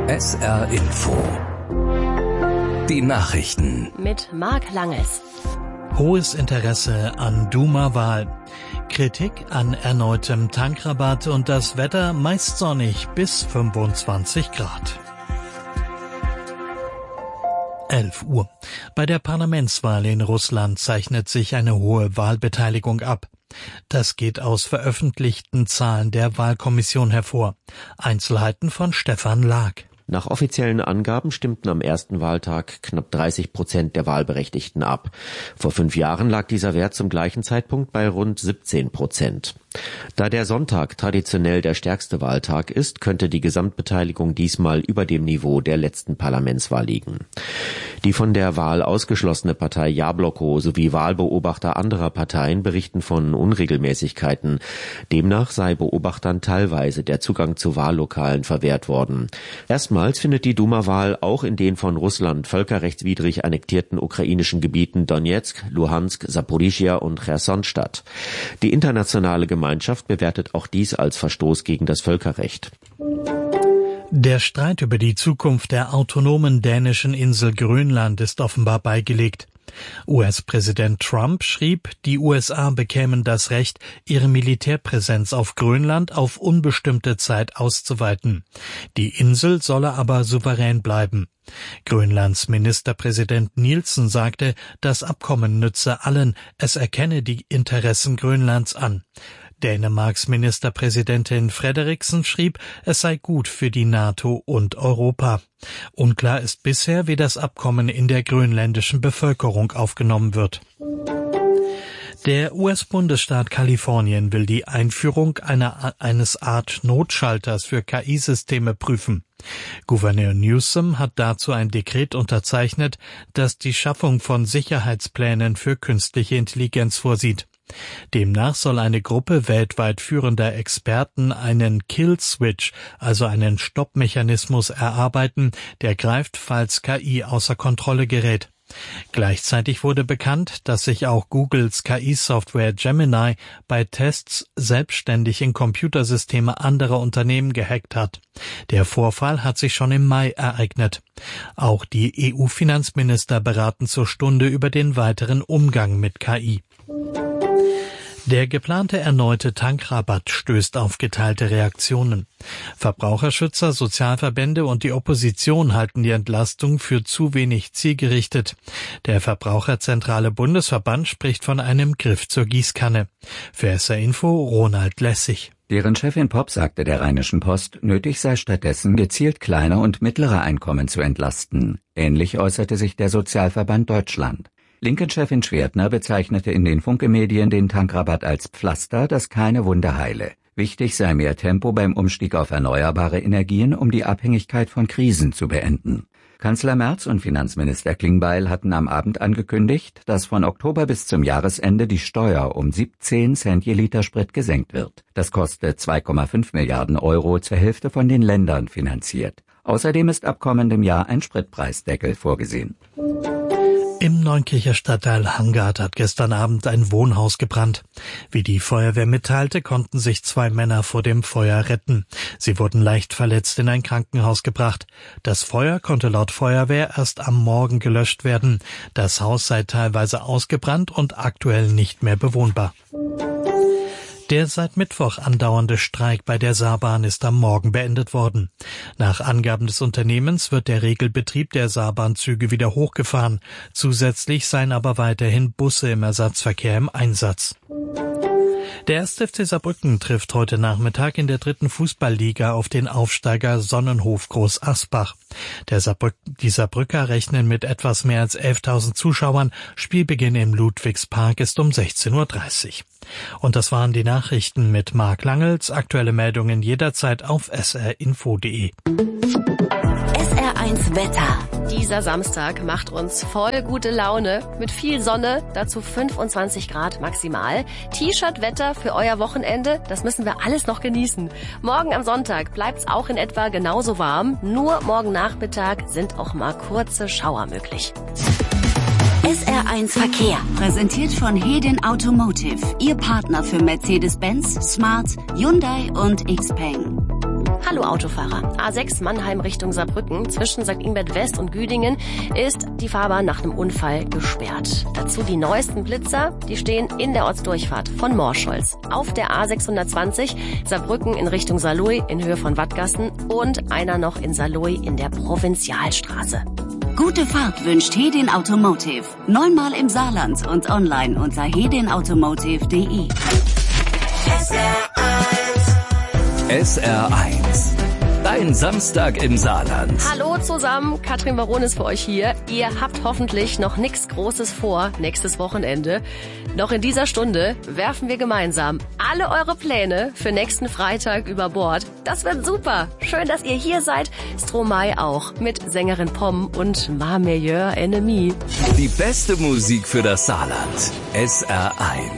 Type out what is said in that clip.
SR Info. Die Nachrichten. Mit Marc Langels. Hohes Interesse an Duma-Wahl. Kritik an erneutem Tankrabatt und das Wetter meist sonnig bis 25 Grad. 11 Uhr. Bei der Parlamentswahl in Russland zeichnet sich eine hohe Wahlbeteiligung ab. Das geht aus veröffentlichten Zahlen der Wahlkommission hervor. Einzelheiten von Stefan Lag. Nach offiziellen Angaben stimmten am ersten Wahltag knapp 30% der Wahlberechtigten ab. Vor 5 Jahren lag dieser Wert zum gleichen Zeitpunkt bei rund 17%. Da der Sonntag traditionell der stärkste Wahltag ist, könnte die Gesamtbeteiligung diesmal über dem Niveau der letzten Parlamentswahl liegen. Die von der Wahl ausgeschlossene Partei Jabloko sowie Wahlbeobachter anderer Parteien berichten von Unregelmäßigkeiten. Demnach sei Beobachtern teilweise der Zugang zu Wahllokalen verwehrt worden. Erstmals findet die Duma-Wahl auch in den von Russland völkerrechtswidrig annektierten ukrainischen Gebieten Donetsk, Luhansk, Saporischschja und Cherson statt. Die internationale Gemeinschaft bewertet auch dies als Verstoß gegen das Völkerrecht. Der Streit über die Zukunft der autonomen dänischen Insel Grönland ist offenbar beigelegt. US-Präsident Trump schrieb, die USA bekämen das Recht, ihre Militärpräsenz auf Grönland auf unbestimmte Zeit auszuweiten. Die Insel solle aber souverän bleiben. Grönlands Ministerpräsident Nielsen sagte, das Abkommen nütze allen, es erkenne die Interessen Grönlands an. Dänemarks Ministerpräsidentin Frederiksen schrieb, es sei gut für die NATO und Europa. Unklar ist bisher, wie das Abkommen in der grönländischen Bevölkerung aufgenommen wird. Der US-Bundesstaat Kalifornien will die Einführung eines Art Notschalters für KI-Systeme prüfen. Gouverneur Newsom hat dazu ein Dekret unterzeichnet, das die Schaffung von Sicherheitsplänen für künstliche Intelligenz vorsieht. Demnach soll eine Gruppe weltweit führender Experten einen Kill-Switch, also einen Stoppmechanismus, erarbeiten, der greift, falls KI außer Kontrolle gerät. Gleichzeitig wurde bekannt, dass sich auch Googles KI-Software Gemini bei Tests selbstständig in Computersysteme anderer Unternehmen gehackt hat. Der Vorfall hat sich schon im Mai ereignet. Auch die EU-Finanzminister beraten zur Stunde über den weiteren Umgang mit KI. Der geplante erneute Tankrabatt stößt auf geteilte Reaktionen. Verbraucherschützer, Sozialverbände und die Opposition halten die Entlastung für zu wenig zielgerichtet. Der Verbraucherzentrale Bundesverband spricht von einem Griff zur Gießkanne. Für SR Info Ronald Lessig. Deren Chefin Popp sagte der Rheinischen Post, nötig sei stattdessen gezielt kleine und mittlere Einkommen zu entlasten. Ähnlich äußerte sich der Sozialverband Deutschland. Linken-Chefin Schwertner bezeichnete in den Funke-Medien den Tankrabatt als Pflaster, das keine Wunde heile. Wichtig sei mehr Tempo beim Umstieg auf erneuerbare Energien, um die Abhängigkeit von Krisen zu beenden. Kanzler Merz und Finanzminister Klingbeil hatten am Abend angekündigt, dass von Oktober bis zum Jahresende die Steuer um 17 Cent je Liter Sprit gesenkt wird. Das kostet 2,5 Milliarden Euro, zur Hälfte von den Ländern finanziert. Außerdem ist ab kommendem Jahr ein Spritpreisdeckel vorgesehen. Im Neunkircher Stadtteil Hangard hat gestern Abend ein Wohnhaus gebrannt. Wie die Feuerwehr mitteilte, konnten sich 2 Männer vor dem Feuer retten. Sie wurden leicht verletzt in ein Krankenhaus gebracht. Das Feuer konnte laut Feuerwehr erst am Morgen gelöscht werden. Das Haus sei teilweise ausgebrannt und aktuell nicht mehr bewohnbar. Der seit Mittwoch andauernde Streik bei der Saarbahn ist am Morgen beendet worden. Nach Angaben des Unternehmens wird der Regelbetrieb der Saarbahnzüge wieder hochgefahren. Zusätzlich seien aber weiterhin Busse im Ersatzverkehr im Einsatz. Der 1. FC Saarbrücken trifft heute Nachmittag in der 3. Fußballliga auf den Aufsteiger Sonnenhof Groß Asbach. Die Saarbrücker rechnen mit etwas mehr als 11.000 Zuschauern. Spielbeginn im Ludwigspark ist um 16:30 Uhr. Und das waren die Nachrichten mit Marc Langels. Aktuelle Meldungen jederzeit auf srinfo.de. SR1 Wetter. Dieser Samstag macht uns voll gute Laune mit viel Sonne, dazu 25 Grad maximal. T-Shirt-Wetter für euer Wochenende, das müssen wir alles noch genießen. Morgen am Sonntag bleibt's auch in etwa genauso warm, nur morgen Nachmittag sind auch mal kurze Schauer möglich. SR1 Verkehr, präsentiert von Hedin Automotive, Ihr Partner für Mercedes-Benz, Smart, Hyundai und Xpeng. Hallo Autofahrer. A6 Mannheim Richtung Saarbrücken zwischen St. Ingbert West und Güdingen ist die Fahrbahn nach einem Unfall gesperrt. Dazu die neuesten Blitzer, die stehen in der Ortsdurchfahrt von Morscholz. Auf der A620 Saarbrücken in Richtung Saarlouis in Höhe von Wattgassen und einer noch in Saarlouis in der Provinzialstraße. Gute Fahrt wünscht Hedin Automotive. 9-mal im Saarland und online unter hedinautomotive.de. SR1. Dein Samstag im Saarland. Hallo zusammen, Katrin Baron ist für euch hier. Ihr habt hoffentlich noch nichts Großes vor nächstes Wochenende. Noch in dieser Stunde werfen wir gemeinsam alle eure Pläne für nächsten Freitag über Bord. Das wird super. Schön, dass ihr hier seid. Stromae auch mit Sängerin Pom und Ma Meilleur Ennemi. Die beste Musik für das Saarland. SR1.